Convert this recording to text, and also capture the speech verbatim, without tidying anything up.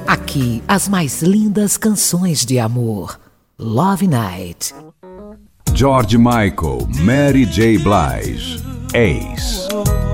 Aqui, as mais lindas canções de amor. Love Night. George Michael, Mary J. Blige, Ace.